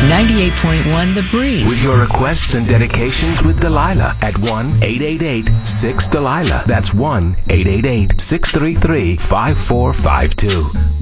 98.1 The Breeze. With your requests and dedications with Delilah at 1-888-6-DELILAH. That's 1-888-633-5452.